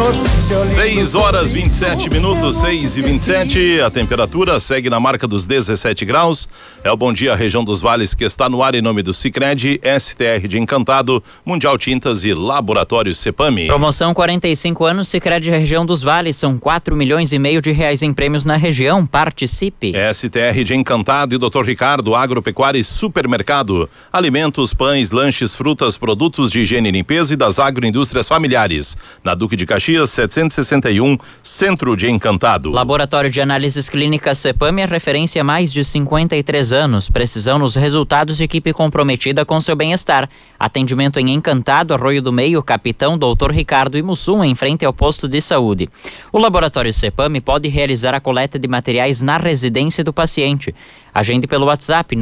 6 horas 27 minutos, 6:27. A temperatura segue na marca dos 17 graus. É o Bom Dia Região dos Vales que está no ar em nome do Sicredi, STR de Encantado, Mundial Tintas e Laboratório Cepami. Promoção 45 anos Sicredi Região dos Vales, são 4,5 milhões de reais em prêmios na região. Participe. STR de Encantado e Dr. Ricardo, Agropecuária e Supermercado. Alimentos, pães, lanches, frutas, produtos de higiene e limpeza e das agroindústrias familiares. Na Duque de Caxias, 761, Centro de Encantado. Laboratório de Análises Clínicas Cepami é referência há mais de 53 anos. Precisão nos resultados e equipe comprometida com seu bem-estar. Atendimento em Encantado, Arroio do Meio, Capitão, Dr. Ricardo e Mussum, em frente ao posto de saúde. O Laboratório Cepami pode realizar a coleta de materiais na residência do paciente. Agende pelo WhatsApp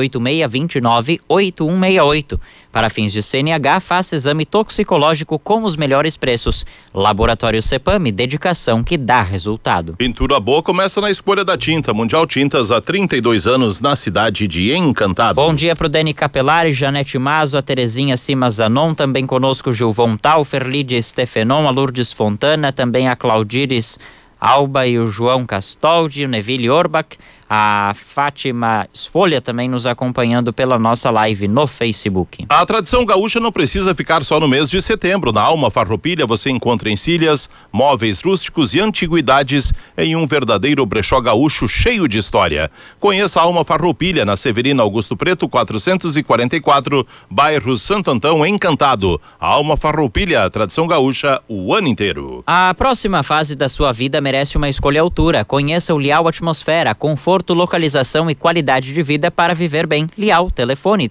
986298168. Para fins de CNH, faça exame toxicológico com os melhores preços. Laboratório Cepami, dedicação que dá resultado. Pintura boa começa na escolha da tinta. Mundial Tintas há 32 anos na cidade de Encantado. Bom dia pro Deni Capelari, Janete Mazo, a Terezinha Cima Zanon, também conosco Gilvon Taufer, Lídia Stefenon, a Lourdes Fontana, também a Claudires Alba e o João Castoldi, o Neville Orbach, a Fátima Esfolha também nos acompanhando pela nossa live no Facebook. A tradição gaúcha não precisa ficar só no mês de setembro. Na Alma Farroupilha você encontra encilhas, móveis rústicos e antiguidades em um verdadeiro brechó gaúcho cheio de história. Conheça a Alma Farroupilha na Severina Augusto Preto 444, bairro Santo Antão, Encantado. A Alma Farroupilha, tradição gaúcha o ano inteiro. A próxima fase da sua vida merece uma escolha à altura. Conheça o Lial Atmosfera, conforto, localização e qualidade de vida para viver bem. Lial, telefone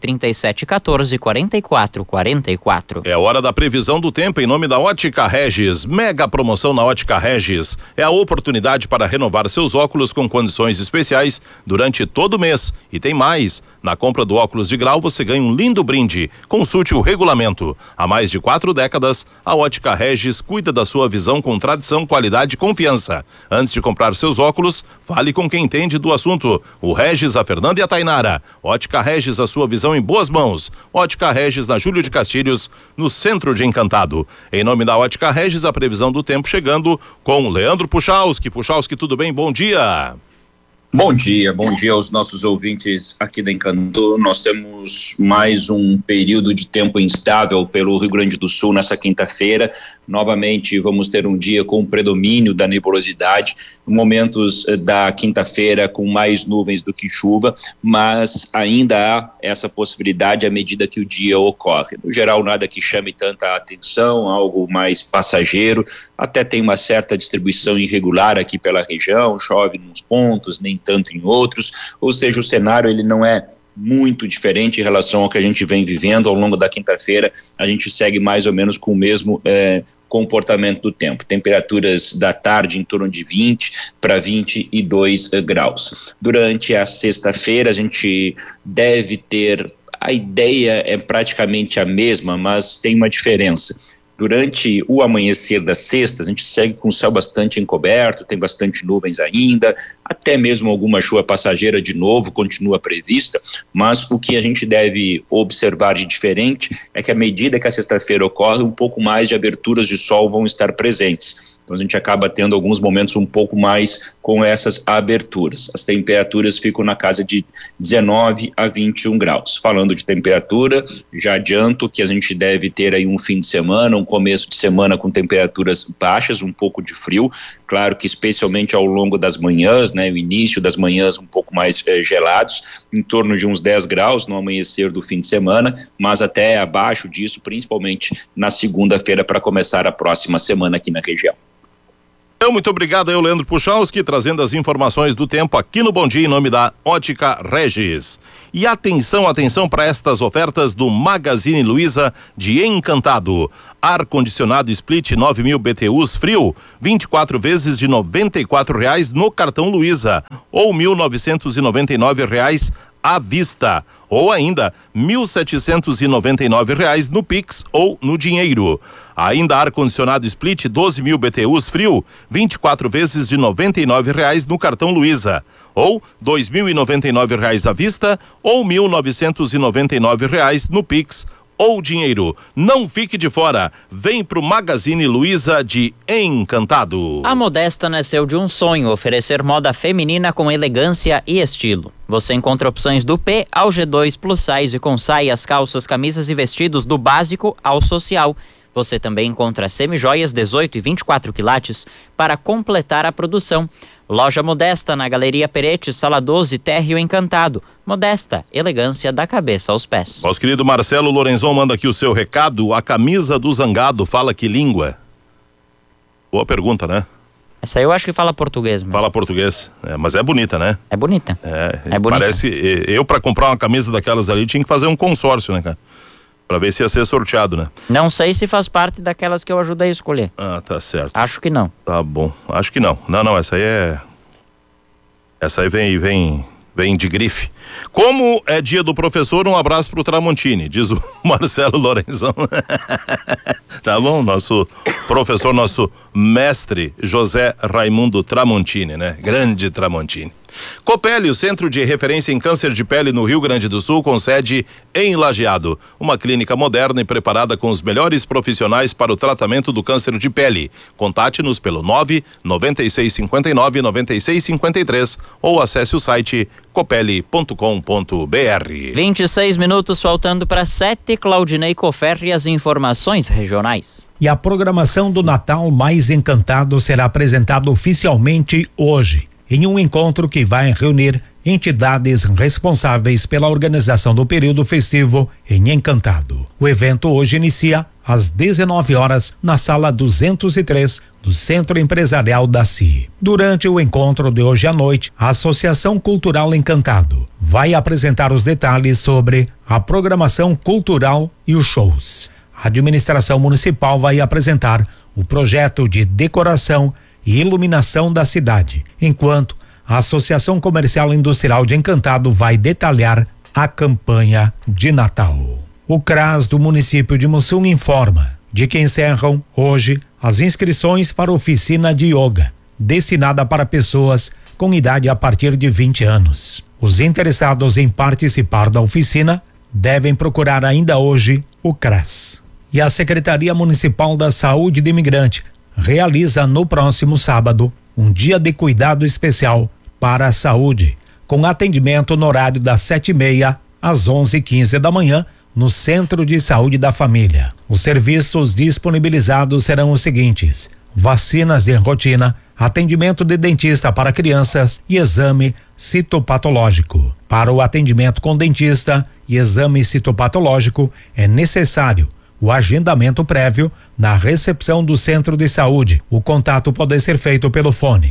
3714-4444. É hora da previsão do tempo em nome da Ótica Regis. Mega promoção na Ótica Regis. É a oportunidade para renovar seus óculos com condições especiais durante todo o mês. E tem mais. Na compra do óculos de grau você ganha um lindo brinde. Consulte o regulamento. Há mais de 4 décadas, a Ótica Regis cuida da sua visão com tradição, qualidade e confiança. Antes de comprar seus óculos, fale com quem entende do assunto. O Regis, a Fernanda e a Tainara. Ótica Regis, a sua visão em boas mãos. Ótica Regis na Júlio de Castilhos, no centro de Encantado. Em nome da Ótica Regis, a previsão do tempo chegando com Leandro Puchalski. Puchalski, tudo bem? Bom dia. Bom dia aos nossos ouvintes aqui da Encanto. Nós temos mais um período de tempo instável pelo Rio Grande do Sul nessa quinta-feira. Novamente vamos ter um dia com predomínio da nebulosidade, momentos da quinta-feira com mais nuvens do que chuva, mas ainda há essa possibilidade à medida que o dia ocorre. No geral, nada que chame tanta atenção, algo mais passageiro, até tem uma certa distribuição irregular aqui pela região, chove em uns pontos, nem tanto em outros, ou seja, o cenário ele não é muito diferente em relação ao que a gente vem vivendo ao longo da quinta-feira. A gente segue mais ou menos com o mesmo comportamento do tempo. Temperaturas da tarde em torno de 20 para 22 graus. Durante a sexta-feira a gente deve ter, a ideia é praticamente a mesma, mas tem uma diferença. Durante o amanhecer da sexta, a gente segue com o céu bastante encoberto, tem bastante nuvens ainda, até mesmo alguma chuva passageira de novo continua prevista, mas o que a gente deve observar de diferente é que à medida que a sexta-feira ocorre, um pouco mais de aberturas de sol vão estar presentes. Então a gente acaba tendo alguns momentos um pouco mais com essas aberturas. As temperaturas ficam na casa de 19 a 21 graus. Falando de temperatura, já adianto que a gente deve ter aí um fim de semana, um começo de semana com temperaturas baixas, um pouco de frio. Claro que especialmente ao longo das manhãs, né, o início das manhãs um pouco mais gelados, em torno de uns 10 graus no amanhecer do fim de semana, mas até abaixo disso, principalmente na segunda-feira para começar a próxima semana aqui na região. Muito obrigado aí, Leandro Puchalski, trazendo as informações do tempo aqui no Bom Dia em nome da Ótica Regis. E atenção para estas ofertas do Magazine Luiza de Encantado. Ar-condicionado Split 9.000 BTUs frio, 24 vezes de R$ 94,00 no cartão Luiza, ou R$ 1.999 à vista, ou ainda R$ 1.799 no Pix ou no dinheiro. Ainda ar-condicionado Split 12.000 BTUs frio, 24 vezes de R$ 99,00 no cartão Luiza, ou R$ 2.099 à vista ou R$ 1.999 no Pix ou dinheiro. Não fique de fora. Vem pro Magazine Luiza de Encantado. A Modesta nasceu de um sonho: oferecer moda feminina com elegância e estilo. Você encontra opções do P ao G2 plus size com saias, calças, camisas e vestidos do básico ao social. Você também encontra semijoias 18 e 24 quilates para completar a produção. Loja Modesta na Galeria Peretti, Sala 12, Térreo Encantado. Modesta, elegância da cabeça aos pés. Nosso querido Marcelo Lorenzon manda aqui o seu recado. A camisa do Zangado fala que língua? Boa pergunta, né? Essa aí eu acho que fala português mesmo. Fala português, mas é bonita, né? É bonita. É bonita. Parece, eu pra comprar uma camisa daquelas ali tinha que fazer um consórcio, né, cara? Pra ver se ia ser sorteado, né? Não sei se faz parte daquelas que eu ajudei a escolher. Ah, tá certo. Acho que não. Tá bom, acho que não. Não, essa aí vem de grife. Como é dia do professor, um abraço pro Tramontini, diz o Marcelo Lorenzão. Tá bom, nosso professor, nosso mestre José Raimundo Tramontini, né? Grande Tramontini. Copeli, o centro de referência em câncer de pele no Rio Grande do Sul, com sede em Lajeado. Uma clínica moderna e preparada com os melhores profissionais para o tratamento do câncer de pele. Contate-nos pelo 99659-9653 ou acesse o site copeli.com.br. 26 minutos faltando para 7, Claudinei Coferri, as informações regionais. E a programação do Natal Mais Encantado será apresentada oficialmente hoje, em um encontro que vai reunir entidades responsáveis pela organização do período festivo em Encantado. O evento hoje inicia às 19 horas na sala 203 do Centro Empresarial da CI. Durante o encontro de hoje à noite, a Associação Cultural Encantado vai apresentar os detalhes sobre a programação cultural e os shows. A administração municipal vai apresentar o projeto de decoração e iluminação da cidade, enquanto a Associação Comercial Industrial de Encantado vai detalhar a campanha de Natal. O CRAS do município de Mussum informa de que encerram hoje as inscrições para a oficina de yoga, destinada para pessoas com idade a partir de 20 anos. Os interessados em participar da oficina devem procurar ainda hoje o CRAS. E a Secretaria Municipal da Saúde do Imigrante realiza no próximo sábado um dia de cuidado especial para a saúde, com atendimento no horário das 7h30 às 11h15 da manhã no Centro de Saúde da Família. Os serviços disponibilizados serão os seguintes: vacinas de rotina, atendimento de dentista para crianças e exame citopatológico. Para o atendimento com dentista e exame citopatológico é necessário o agendamento prévio na recepção do centro de saúde. O contato pode ser feito pelo fone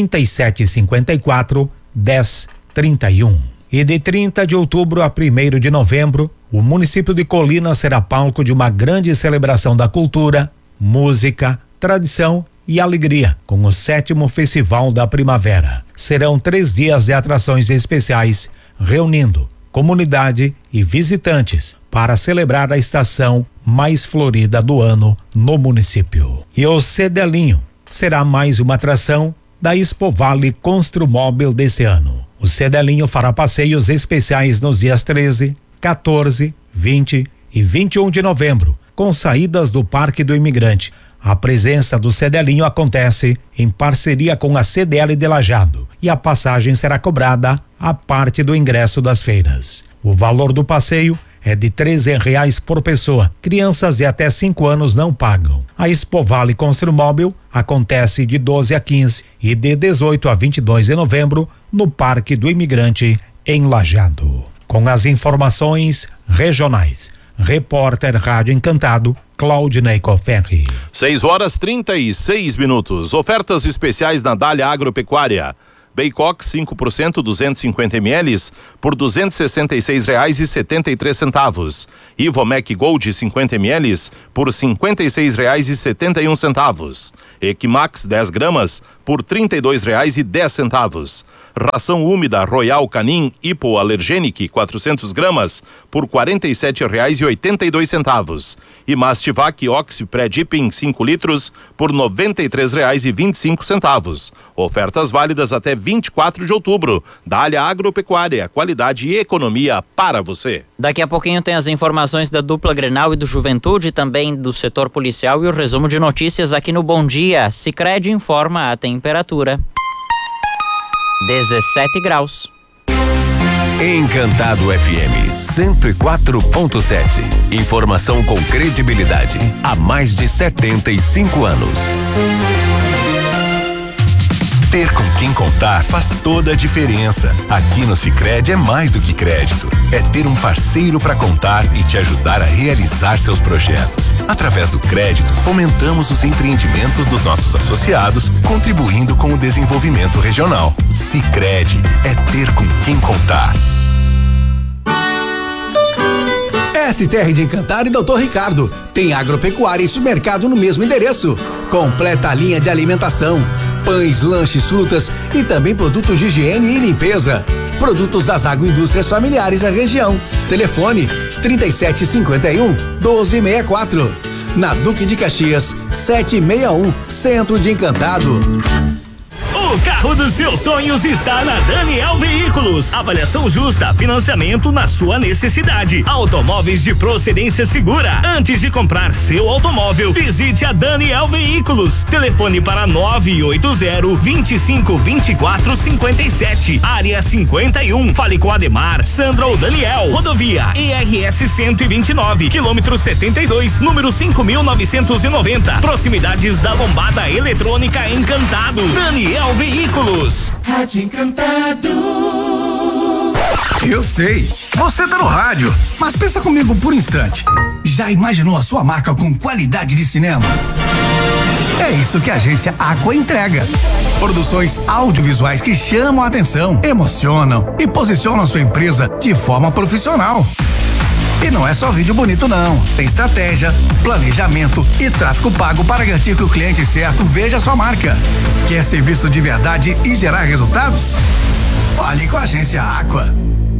3754-1031. E de 30 de outubro a 1º de novembro, o município de Colina será palco de uma grande celebração da cultura, música, tradição e alegria, com o 7º Festival da Primavera. Serão 3 dias de atrações especiais, reunindo comunidade e visitantes para celebrar a estação mais florida do ano no município. E o Cedelinho será mais uma atração da Expo Vale Construmóvel desse ano. O Cedelinho fará passeios especiais nos dias 13, 14, 20 e 21 de novembro, com saídas do Parque do Imigrante. A presença do Cedelinho acontece em parceria com a CDL de Lajeado e a passagem será cobrada à parte do ingresso das feiras. O valor do passeio é de R$13 por pessoa. Crianças de até 5 anos não pagam. A Expo Vale Construmóvel acontece de 12 a 15 e de 18 a 22 de novembro no Parque do Imigrante em Lajeado. Com as informações regionais, repórter Rádio Encantado, Claudinei Coferri. 6h36. Ofertas especiais na Dália Agropecuária. Beicox 5% 250 ml por R$266,73. Ivomec Gold 50 ml por R$56,71. Equimax 10 gramas por R$32,10. Ração úmida Royal Canin Hipoalergenic 400 gramas por R$47,82. E Mastivac Oxy Pré-Dipping 5 litros por R$93,25. Ofertas válidas até 24 de outubro. Dália Agropecuária, qualidade e economia para você. Daqui a pouquinho tem as informações da dupla Grenal e do Juventude, também do setor policial e o resumo de notícias aqui no Bom Dia. Sicredi informa a temperatura. 17 graus. Encantado FM 104.7. Informação com credibilidade há mais de 75 anos. Ter com quem contar faz toda a diferença. Aqui no Sicredi é mais do que crédito. É ter um parceiro para contar e te ajudar a realizar seus projetos. Através do crédito, fomentamos os empreendimentos dos nossos associados, contribuindo com o desenvolvimento regional. Sicredi é ter com quem contar. STR de Encantado e Dr. Ricardo. Tem agropecuária e supermercado no mesmo endereço. Completa a linha de alimentação, pães, lanches, frutas e também produtos de higiene e limpeza. Produtos das agroindústrias familiares da região. Telefone 3751-1264. Na Duque de Caxias, 761, Centro de Encantado. O carro dos seus sonhos está na Daniel Veículos. Avaliação justa, financiamento na sua necessidade. Automóveis de procedência segura. Antes de comprar seu automóvel, visite a Daniel Veículos. Telefone para 980-2524-57. Área 51. Fale com Ademar, Sandra ou Daniel. Rodovia ERS 129, quilômetro 72, número 5.990. Proximidades da Lombada Eletrônica Encantado. Daniel Veículos. Rádio Encantado. Eu sei, você tá no rádio, mas pensa comigo por um instante. Já imaginou a sua marca com qualidade de cinema? É isso que a agência Aqua entrega. Produções audiovisuais que chamam a atenção, emocionam e posicionam a sua empresa de forma profissional. E não é só vídeo bonito não, tem estratégia, planejamento e tráfego pago para garantir que o cliente certo veja a sua marca. Quer ser visto de verdade e gerar resultados? Fale com a agência Aqua.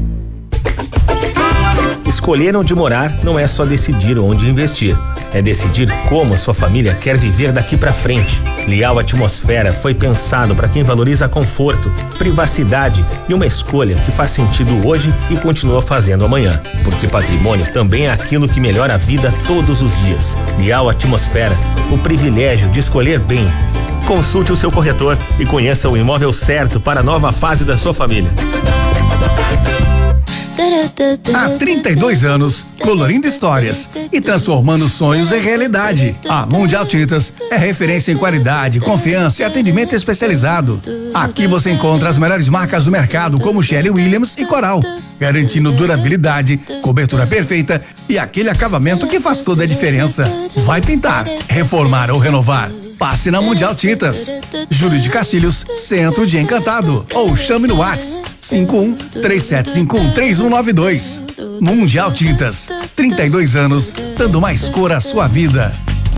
Escolher onde morar não é só decidir onde investir, é decidir como a sua família quer viver daqui pra frente. Lial Atmosfera foi pensado para quem valoriza conforto, privacidade e uma escolha que faz sentido hoje e continua fazendo amanhã. Porque patrimônio também é aquilo que melhora a vida todos os dias. Lial Atmosfera, o privilégio de escolher bem. Consulte o seu corretor e conheça o imóvel certo para a nova fase da sua família. Há 32 anos, colorindo histórias e transformando sonhos em realidade. A Mundial Tintas é referência em qualidade, confiança e atendimento especializado. Aqui você encontra as melhores marcas do mercado, como Shelly Williams e Coral, garantindo durabilidade, cobertura perfeita e aquele acabamento que faz toda a diferença. Vai pintar, reformar ou renovar? Passe na Mundial Tintas. Júlio de Castilhos, Centro de Encantado. Ou chame no WhatsApp 51-3751-3192. Mundial Tintas. 32 anos, dando mais cor à sua vida.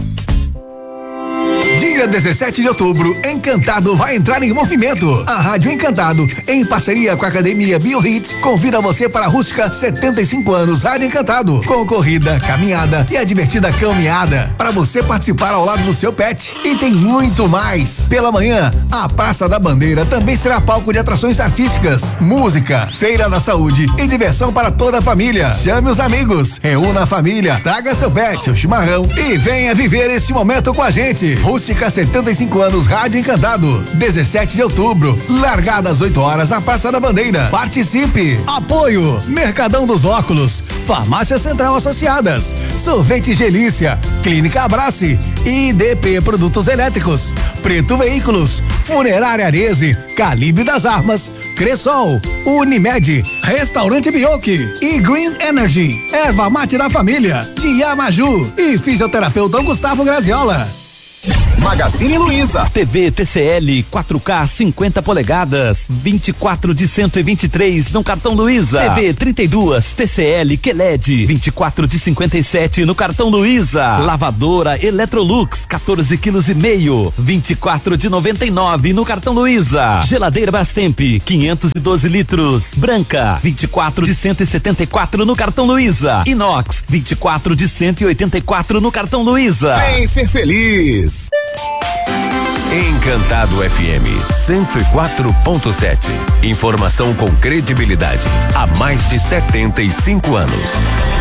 Dia 17 de outubro, Encantado vai entrar em movimento. A Rádio Encantado, em parceria com a Academia BioHits, convida você para a Rústica 75 anos Rádio Encantado, com corrida, caminhada e a divertida caminhada, para você participar ao lado do seu pet. E tem muito mais. Pela manhã, a Praça da Bandeira também será palco de atrações artísticas, música, feira da saúde e diversão para toda a família. Chame os amigos, reúna a família, traga seu pet, seu chimarrão e venha viver esse momento com a gente. Rústica 75 anos Rádio Encantado, 17 de outubro, largada às 8 horas na Praça da Bandeira. Participe. Apoio Mercadão dos Óculos, Farmácia Central Associadas, Sorvete Gelícia, Clínica Abrace, IDP Produtos Elétricos, Preto Veículos, Funerária Areze, Calibre das Armas, Cressol, Unimed, Restaurante Bioki e Green Energy, Erva Mate da Família, Diamaju e Fisioterapeuta Gustavo Graziola. Magazine Luiza. TV TCL 4K 50 polegadas, 24 de 123 no cartão Luiza. TV 32 TCL QLED, 24 de 57 no cartão Luiza. Lavadora Electrolux 14 quilos e meio, 24 de 99 no cartão Luiza. Geladeira Brastemp 512 litros, branca, 24 de 174 no cartão Luiza. Inox 24 de 184 no cartão Luiza. Vem ser feliz. Encantado FM 104.7. Informação com credibilidade há mais de 75 anos.